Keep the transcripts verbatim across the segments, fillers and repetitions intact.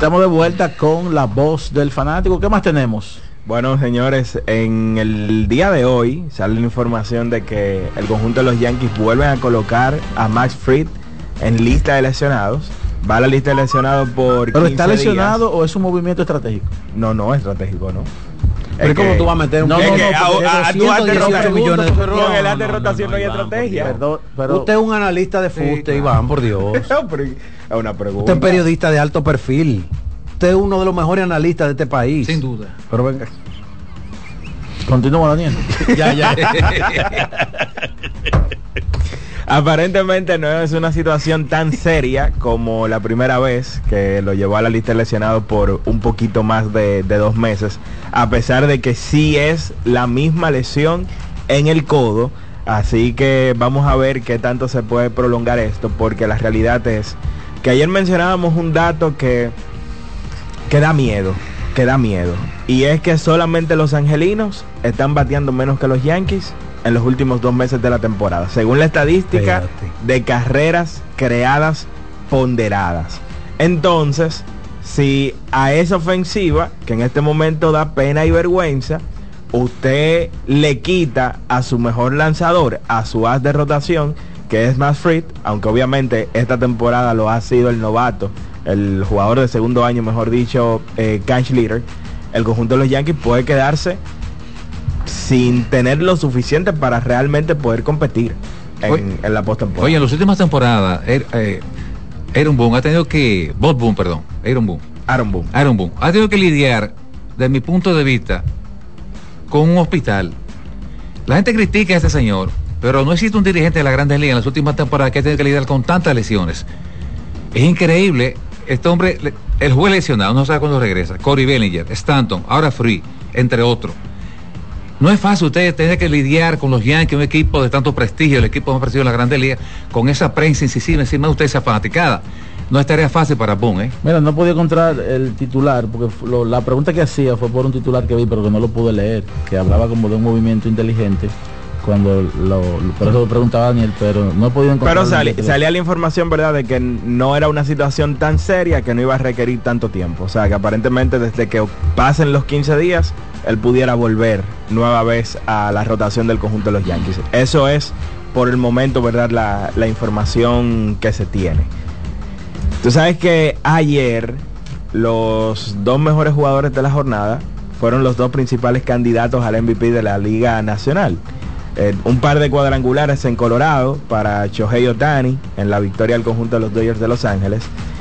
estamos de vuelta con la voz del fanático. ¿Qué más tenemos? Bueno, señores, en el día de hoy sale la información de que el conjunto de los Yankees vuelven a colocar a Max Fried en lista de lesionados. Va a la lista de lesionados por ¿Pero está lesionado días. O es un movimiento estratégico? No, no, estratégico, ¿no? Pero es ¿cómo tú vas a meter un no, no, no, a, a, tú a millones de con el arte de rotación no hay estrategia? Perdón, pero usted es un analista de fuste, sí, claro. Iván, por Dios. Es una pregunta. Usted es periodista de alto perfil. Usted es uno de los mejores analistas de este país. Sin duda. Pero venga. Continúa, Daniel. ya, ya. Aparentemente no es una situación tan seria como la primera vez que lo llevó a la lista de lesionados por un poquito más de, de dos meses, a pesar de que sí es la misma lesión en el codo. Así que vamos a ver qué tanto se puede prolongar esto, porque la realidad es que ayer mencionábamos un dato que, que da miedo, que da miedo, y es que solamente los angelinos están bateando menos que los Yankees en los últimos dos meses de la temporada, según la estadística Fíjate. de carreras creadas ponderadas. Entonces, si a esa ofensiva, que en este momento da pena y vergüenza, usted le quita a su mejor lanzador, a su as de rotación, que es Max Fried, aunque obviamente esta temporada lo ha sido el novato, el jugador de segundo año, mejor dicho, eh, catch leader, el conjunto de los Yankees puede quedarse sin tener lo suficiente para realmente poder competir en, oye, en la postemporada. Oye, en las últimas temporadas, er, eh, Aaron Boone ha tenido que, Bob Boone, perdón, Aaron Boone, Aaron Boone, Aaron Boone, ha tenido que lidiar, desde mi punto de vista, con un hospital. La gente critica a este señor, pero no existe un dirigente de la Grandes Ligas en las últimas temporadas que ha tenido que lidiar con tantas lesiones. Es increíble, este hombre, el juez lesionado, no sabe cuándo regresa, Corey Bellinger, Stanton, ahora Free, entre otros. No es fácil usted tener que lidiar con los Yankees, un equipo de tanto prestigio, el equipo más prestigio de la Grandes Ligas, con esa prensa incisiva encima de usted, esa fanaticada. No es tarea fácil para Boone, ¿eh? Mira, no podía encontrar el titular, porque lo, la pregunta que hacía fue por un titular que vi, pero que no lo pude leer, que hablaba como de un movimiento inteligente, cuando lo, lo por eso lo preguntaba Daniel, pero no he podido encontrar. Pero sali, salía la información, ¿verdad?, de que no era una situación tan seria, que no iba a requerir tanto tiempo. O sea, que aparentemente desde que pasen los quince días, él pudiera volver nueva vez a la rotación del conjunto de los Yankees. Eso es, por el momento, ¿verdad?, la, la información que se tiene. Tú sabes que ayer los dos mejores jugadores de la jornada fueron los dos principales candidatos al M V P de la Liga Nacional. Eh, un par de cuadrangulares en Colorado para Shohei Ohtani en la victoria del conjunto de los Dodgers de Los Ángeles.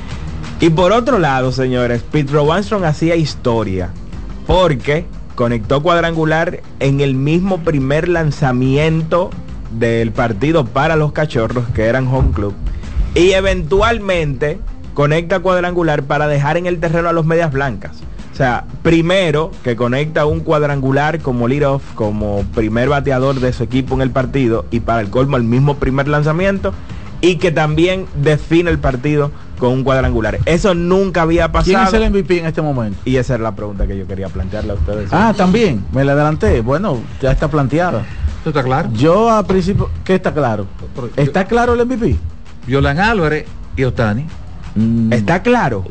Y por otro lado, señores, Pete Rowland hacía historia porque conectó cuadrangular en el mismo primer lanzamiento del partido para los Cachorros, que eran home club, y eventualmente conecta cuadrangular para dejar en el terreno a los Medias Blancas. O sea, primero que conecta un cuadrangular como leadoff, como primer bateador de su equipo en el partido, y para el colmo el mismo primer lanzamiento, y que también define el partido con un cuadrangular. Eso nunca había pasado. ¿Quién es el M V P en este momento? Y esa es la pregunta que yo quería plantearle a ustedes. Ah, también, me la adelanté. Bueno, ya está planteada. ¿Esto está claro? Yo a principio, ¿qué está claro? ¿Está claro el M V P? Yolan Álvarez y Ohtani. Mm. ¿Está claro?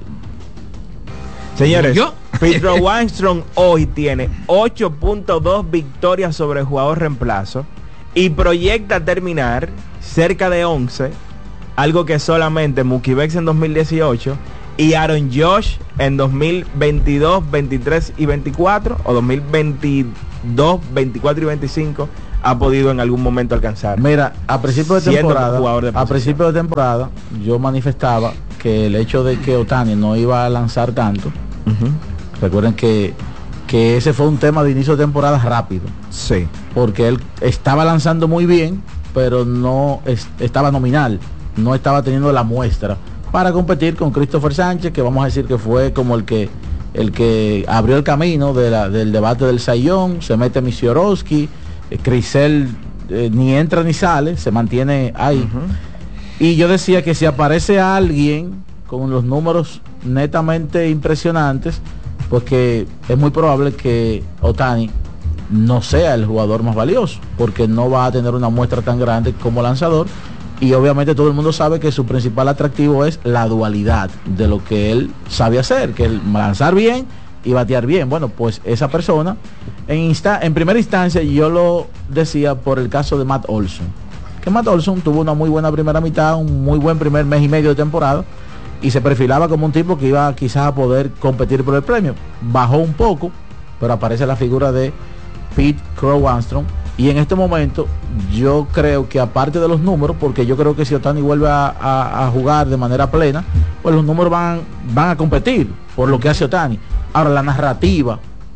Señores, ¿Yo? Pete Rowland hoy tiene ocho punto dos victorias sobre el jugador reemplazo y proyecta terminar cerca de once, algo que solamente Mookie Betts en dos mil dieciocho y Aaron Judge en dos mil veintidós, veintitrés y veinticuatro, o dos mil veintidós, veinticuatro y veinticinco ha podido en algún momento alcanzar. Mira, a principio de temporada, de a principio de temporada, yo manifestaba que el hecho de que Ohtani no iba a lanzar tanto, uh-huh. recuerden que, que ese fue un tema de inicio de temporada rápido. Sí. Porque él estaba lanzando muy bien, pero no es, estaba nominal, no estaba teniendo la muestra para competir con Christopher Sánchez, que vamos a decir que fue como el que el que abrió el camino de la, del debate del Cy Young. Se mete Misiorowski, eh, Crisel eh, ni entra ni sale, se mantiene ahí. Uh-huh. Y yo decía que si aparece alguien con los números netamente impresionantes, pues que es muy probable que Ohtani no sea el jugador más valioso, porque no va a tener una muestra tan grande como lanzador, Y obviamente todo el mundo sabe que su principal atractivo es la dualidad de lo que él sabe hacer, que es lanzar bien y batear bien. Bueno, pues esa persona, en, insta en primera instancia yo lo decía por el caso de Matt Olson, que Matt Olson tuvo una muy buena primera mitad, un muy buen primer mes y medio de temporada, y se perfilaba como un tipo que iba quizás a poder competir por el premio. Bajó un poco, pero aparece la figura de Pete Crow Armstrong, y en este momento yo creo que aparte de los números, porque yo creo que si Ohtani vuelve a, a, a jugar de manera plena, pues los números van, van a competir por lo que hace Ohtani. Ahora, la narrativa,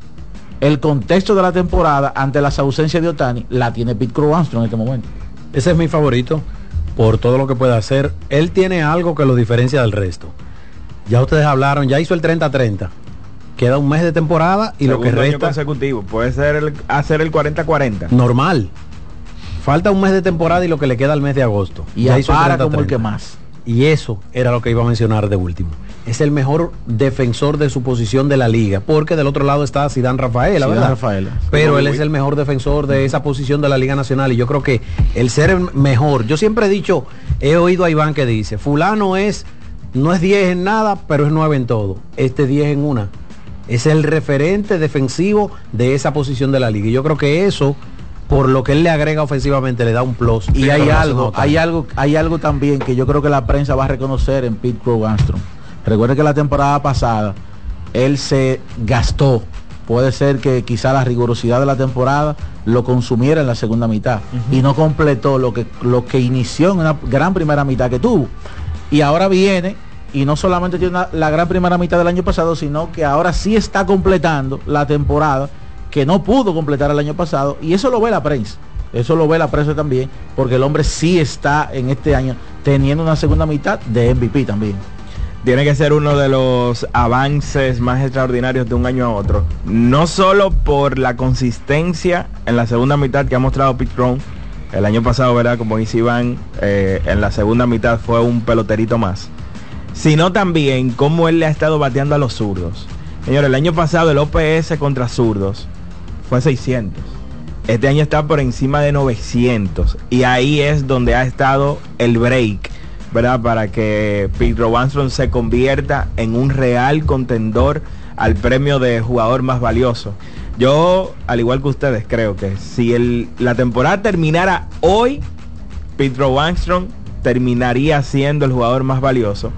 el contexto de la temporada ante las ausencias de Ohtani, la tiene Pete Crow Armstrong en este momento. Ese es mi favorito por todo lo que puede hacer. Él tiene algo que lo diferencia del resto. Ya ustedes hablaron, ya hizo el treinta treinta. Queda un mes de temporada y Segundo lo que resta año consecutivo, puede ser el, hacer el cuarenta cuarenta. Normal. Falta un mes de temporada y lo que le queda al mes de agosto. Y ya hizo el treinta, como el que más. Y eso era lo que iba a mencionar de último. Es el mejor defensor de su posición de la liga, porque del otro lado está Zidane Rafaela, ¿verdad? Rafaela. Pero él es el mejor defensor de esa posición de la Liga Nacional, y yo creo que el ser mejor, yo siempre he dicho, he oído a Iván que dice, fulano es, no es diez en nada, pero es nueve en todo. Este diez en una. Es el referente defensivo de esa posición de la liga. Y yo creo que eso, por lo que él le agrega ofensivamente, le da un plus. Y hay algo, hay algo, hay algo también que yo creo que la prensa va a reconocer en Pete Crow Armstrong. Recuerde que la temporada pasada él se gastó. Puede ser que quizá la rigurosidad de la temporada lo consumiera en la segunda mitad, uh-huh, y no completó lo que, lo que inició en una gran primera mitad que tuvo. Y ahora viene, y no solamente tiene una, la gran primera mitad del año pasado, sino que ahora sí está completando la temporada que no pudo completar el año pasado, y eso lo ve la prensa, eso lo ve la prensa también, porque el hombre sí está en este año teniendo una segunda mitad de M V P también. Tiene que ser uno de los avances más extraordinarios de un año a otro, no solo por la consistencia en la segunda mitad que ha mostrado Pete Crow. El año pasado, ¿verdad? Como dice Iván, eh, en la segunda mitad fue un peloterito más, sino también cómo él le ha estado bateando a los zurdos. Señores, el año pasado el O P S contra zurdos fue seiscientos. Este año está por encima de novecientos. Y ahí es donde ha estado el break, ¿verdad? Para que Pete Crow Armstrong se convierta en un real contendor al premio de jugador más valioso. Yo, al igual que ustedes, creo que si el, la temporada terminara hoy, Pete Crow Armstrong terminaría siendo el jugador más valioso.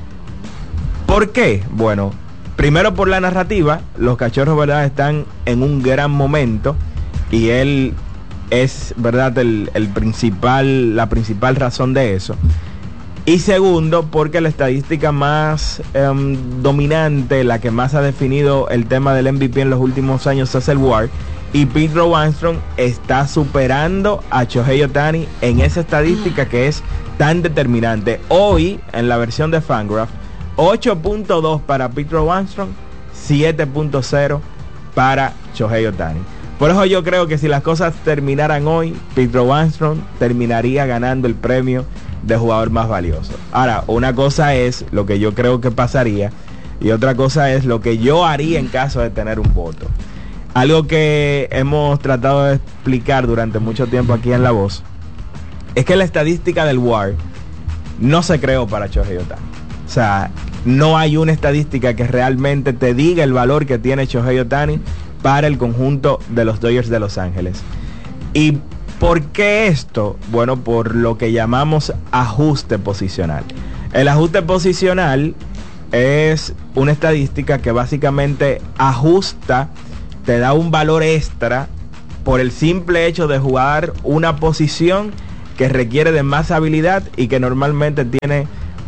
¿Por qué? Bueno, primero por la narrativa. Los Cachorros, ¿verdad?, están en un gran momento y él es, ¿verdad?, el, el principal, la principal razón de eso. Y segundo, porque la estadística más eh, dominante, la que más ha definido el tema del M V P en los últimos años es el W A R. Y Pete Crow Armstrong está superando a Shohei Ohtani en esa estadística que es tan determinante. Hoy, en la versión de Fangraph, ocho punto dos para Pete Crow Armstrong, siete punto cero para Shohei Ohtani. Por eso yo creo que si las cosas terminaran hoy, Pete Crow Armstrong terminaría ganando el premio de jugador más valioso. Ahora, una cosa es lo que yo creo que pasaría y otra cosa es lo que yo haría en caso de tener un voto. Algo que hemos tratado de explicar durante mucho tiempo aquí en La Voz es que la estadística del W A R no se creó para Shohei Ohtani. O sea, no hay una estadística que realmente te diga el valor que tiene Shohei Ohtani para el conjunto de los Dodgers de Los Ángeles. ¿Y por qué esto? Bueno, por lo que llamamos ajuste posicional. El ajuste posicional es una estadística que básicamente ajusta, te da un valor extra por el simple hecho de jugar una posición que requiere de más habilidad y que normalmente tiene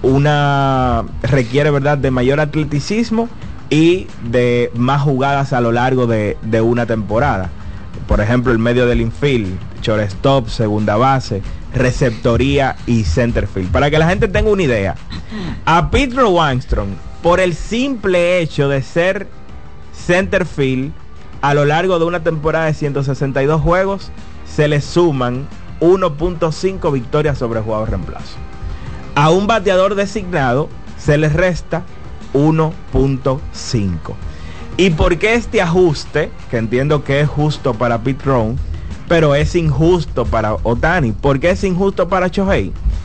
una requiere, ¿verdad?, de mayor atleticismo y de más jugadas a lo largo de, de una temporada. Por ejemplo, el medio del infield, shortstop, segunda base, receptoría y centerfield. Para que la gente tenga una idea, a Pete Crow Armstrong, por el simple hecho de ser centerfield, a lo largo de una temporada de ciento sesenta y dos juegos, se le suman uno punto cinco victorias sobre jugador reemplazo. A un bateador designado se le resta uno punto cinco. ¿Y por qué este ajuste? Que entiendo que es justo para Pete Crow, pero es injusto para Ohtani. ¿Por qué es injusto para Shohei?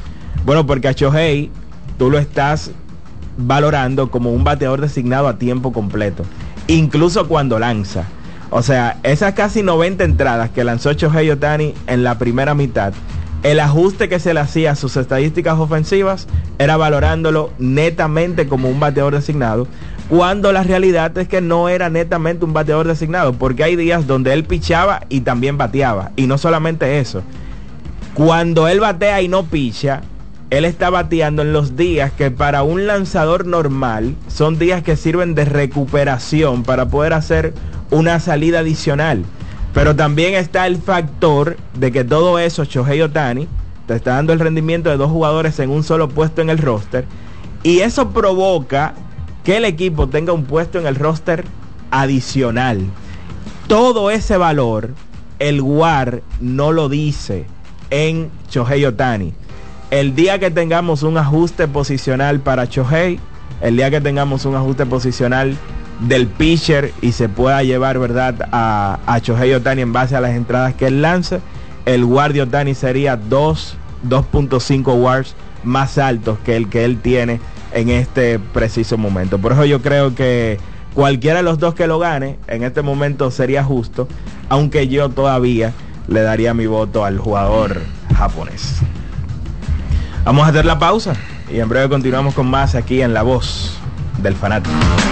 Bueno, porque a Shohei tú lo estás valorando como un bateador designado a tiempo completo, incluso cuando lanza. O sea, esas casi noventa entradas que lanzó Shohei Ohtani en la primera mitad, el ajuste que se le hacía a sus estadísticas ofensivas era valorándolo netamente como un bateador designado, cuando la realidad es que no era netamente un bateador designado, porque hay días donde él pichaba y también bateaba. Y no solamente eso, cuando él batea y no picha, él está bateando en los días que para un lanzador normal son días que sirven de recuperación para poder hacer una salida adicional. Pero también está el factor de que todo eso, Shohei Ohtani te está dando el rendimiento de dos jugadores en un solo puesto en el roster, y eso provoca que el equipo tenga un puesto en el roster adicional. Todo ese valor el W A R no lo dice en Shohei Ohtani. El día que tengamos un ajuste posicional para Shohei, el día que tengamos un ajuste posicional del pitcher y se pueda llevar, ¿verdad?, a, a Shohei Ohtani en base a las entradas que él lance, el W A R de Ohtani sería dos punto cinco W A Rs más altos que el que él tiene en este preciso momento. Por eso yo creo que cualquiera de los dos que lo gane en este momento sería justo, aunque yo todavía le daría mi voto al jugador japonés. Vamos a hacer la pausa y en breve continuamos con más aquí en La Voz del Fanático.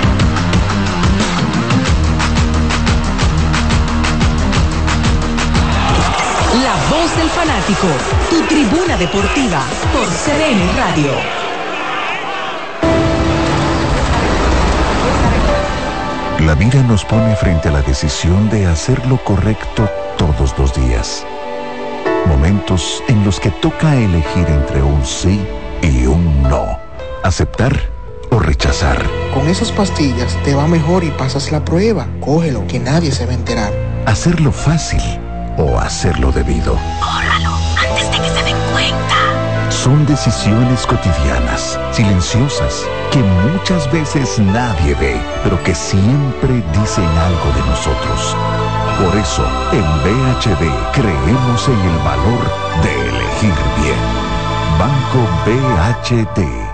La Voz del Fanático, tu tribuna deportiva por C D N Radio. La vida nos pone frente a la decisión de hacer lo correcto todos los días. Momentos en los que toca elegir entre un sí y un no. Aceptar o rechazar. Con esas pastillas te va mejor y pasas la prueba. Cógelo, que nadie se va a enterar. Hacerlo fácil o hacerlo debido. Córralo antes de que se den cuenta. Son decisiones cotidianas, silenciosas, que muchas veces nadie ve, pero que siempre dicen algo de nosotros. Por eso, en B H D creemos en el valor de elegir bien. Banco B H D.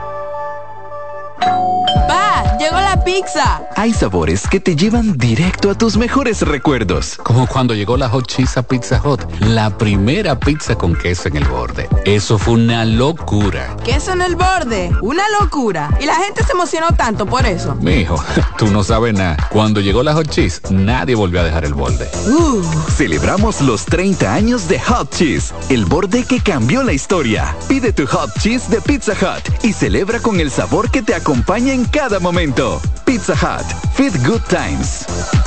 ¡Pa! ¡Llegó la pizza! Hay sabores que te llevan directo a tus mejores recuerdos. Como cuando llegó la Hot Cheese a Pizza Hut, la primera pizza con queso en el borde. Eso fue una locura. ¿Queso en el borde? ¡Una locura! Y la gente se emocionó tanto por eso. Mijo, tú no sabes nada. Cuando llegó la Hot Cheese, nadie volvió a dejar el borde. Uh. Celebramos los treinta años de Hot Cheese, el borde que cambió la historia. Pide tu Hot Cheese de Pizza Hut y celebra con el sabor que te acompaña en cada momento. Pizza Hut, Fit Good Times.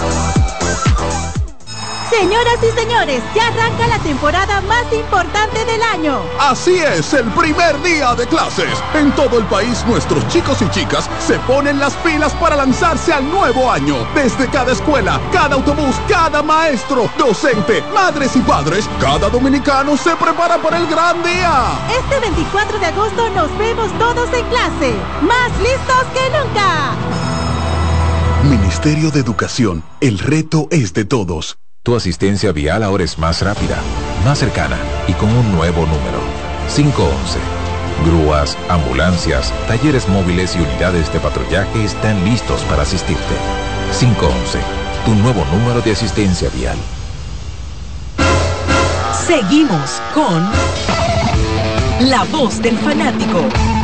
Señoras y señores, ya arranca la temporada más importante del año. Así es, el primer día de clases. En todo el país, nuestros chicos y chicas se ponen las pilas para lanzarse al nuevo año. Desde cada escuela, cada autobús, cada maestro, docente, madres y padres, cada dominicano se prepara para el gran día. Este veinticuatro de agosto nos vemos todos en clase, más listos que nunca. Ministerio de Educación, el reto es de todos. Tu asistencia vial ahora es más rápida, más cercana y con un nuevo número. cinco once. Grúas, ambulancias, talleres móviles y unidades de patrullaje están listos para asistirte. cinco once. Tu nuevo número de asistencia vial. Seguimos con La Voz del Fanático.